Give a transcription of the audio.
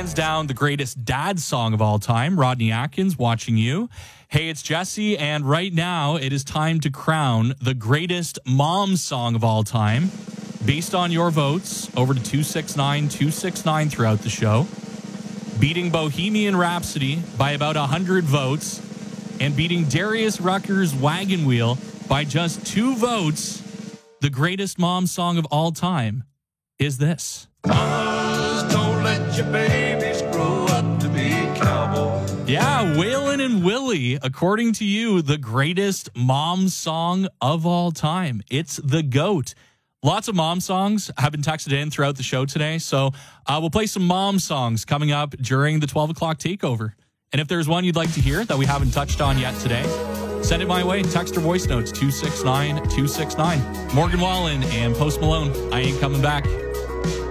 hands down the greatest dad song of all time. Rodney Atkins, Watching You. Hey, it's Jesse, and right now it is time to crown the greatest mom song of all time. Based on your votes, over to 269-269 throughout the show. Beating Bohemian Rhapsody by about 100 votes, and beating Darius Rucker's Wagon Wheel by just 2 votes, the greatest mom song of all time is this. Mamas, don't let your babies grow up to be cowboys. Yeah, Waylon and Willie, according to you, the greatest mom song of all time. It's the GOAT. Lots of mom songs have been texted in throughout the show today, so we'll play some mom songs coming up during the 12 o'clock takeover. And if there's one you'd like to hear that we haven't touched on yet today, send it my way. Text or voice notes, 269-269. Morgan Wallen and Post Malone, I Ain't Coming Back.